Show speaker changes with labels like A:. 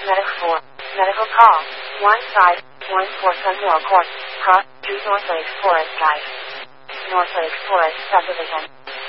A: Medical 4. Medical call. 1514 Sunhill Court. Cross Street North Lakes Forest Drive. North Lakes Forest Subdivision.